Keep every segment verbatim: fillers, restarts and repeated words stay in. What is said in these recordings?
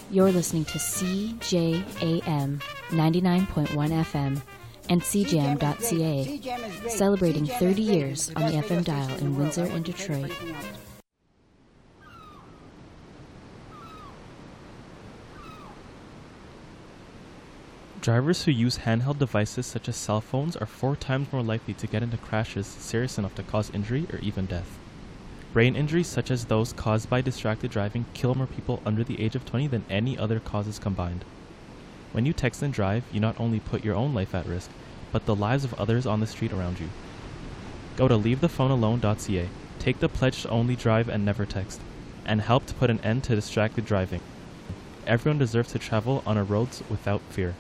You're listening to C J A M ninety-nine point one F M and C J A M dot C A, celebrating thirty years on the F M dial in Windsor and Detroit. Drivers who use handheld devices such as cell phones are four times more likely to get into crashes serious enough to cause injury or even death. Brain injuries such as those caused by distracted driving kill more people under the age of twenty than any other causes combined. When you text and drive, you not only put your own life at risk, but the lives of others on the street around you. Go to leave the phone alone dot C A, take the pledge to only drive and never text, and help to put an end to distracted driving. Everyone deserves to travel on our roads without fear.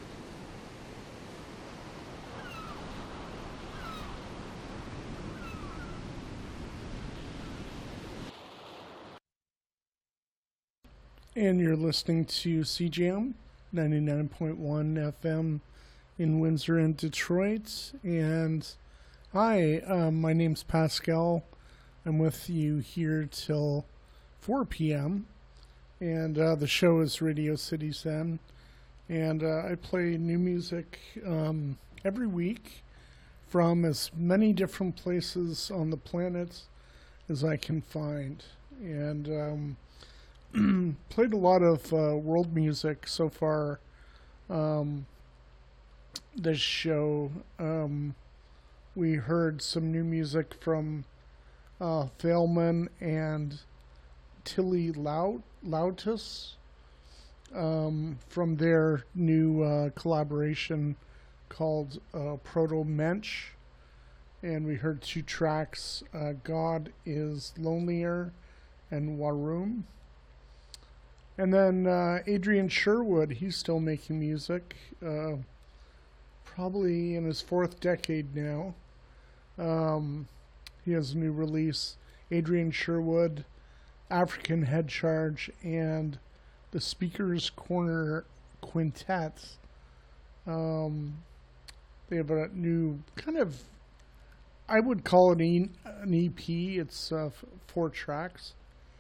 And you're listening to C J A M ninety-nine point one F M in Windsor and Detroit. And hi, um, my name's Pascal. I'm with you here till four p.m. And uh, the show is Radio City Zen. And uh, I play new music um, every week from as many different places on the planet as I can find. And um played a lot of uh, world music so far um, this show. Um, we heard some new music from uh, Thalman and Tilly Laut- Lautus um, from their new uh, collaboration called uh, Proto Mensch. And we heard two tracks, uh, God is Lonelier and Warum. And then uh, Adrian Sherwood, he's still making music, uh, probably in his fourth decade now. Um, he has a new release, Adrian Sherwood, African Head Charge, and the Speaker's Corner Quintet. Um, they have a new kind of, I would call it an, an E P. It's uh, f- four tracks.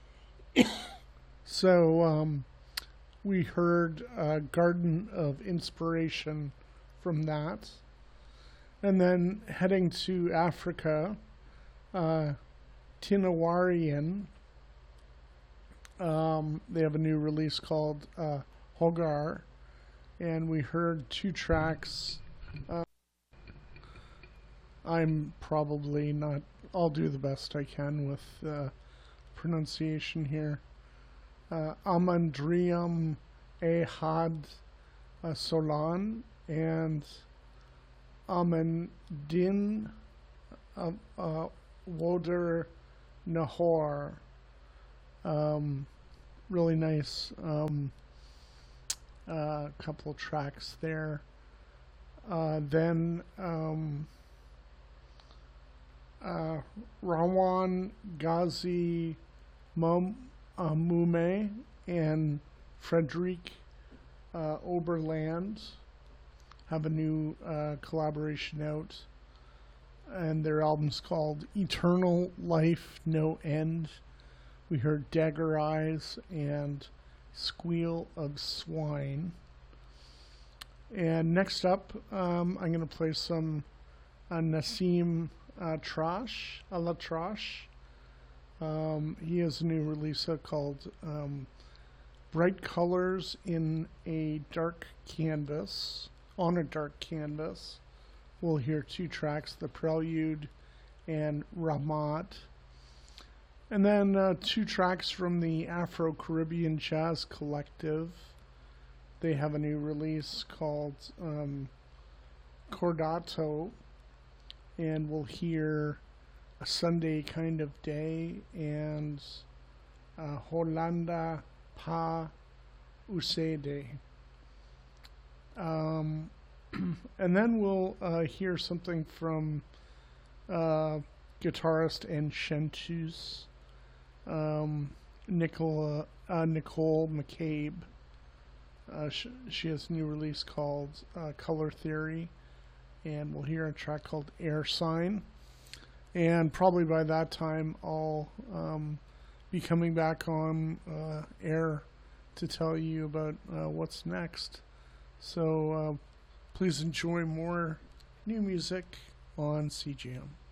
So, um, we heard uh, Garden of Inspiration from that. And then heading to Africa, uh, Tinawarian, um, they have a new release called uh, Hogar. And we heard two tracks. Uh, I'm probably not, I'll do the best I can with uh, pronunciation here. Uh, Amandrium Ehad uh, Solan and Amandin uh, uh, Woder Nahor. Um, really nice um, uh, couple of tracks there. Uh, then um, uh, Rawan Ghazi Mum. Uh, Mume and Frederic uh, Oberland have a new uh, collaboration out, and their album's called Eternal Life No End. We heard Dagger Eyes and Squeal of Swine. And next up, um, I'm going to play some uh, Nassim uh, Trash, a la Trash. Um, he has a new release called um, Bright Colors in a Dark Canvas, on a Dark Canvas. We'll hear two tracks, The Prelude and Ramat. And then uh, two tracks from the Afro-Caribbean Jazz Collective. They have a new release called um, Cordato, and we'll hear A Sunday Kind of Day and uh, Holanda Pa Usede. Um, and then we'll uh, hear something from uh, guitarist and chanteuse um, Nicola, uh, Nicole McCabe. Uh, sh- she has a new release called uh, Color Theory, and we'll hear a track called Air Sign. And probably by that time, I'll um, be coming back on uh, air to tell you about uh, what's next. So uh, please enjoy more new music on C J M.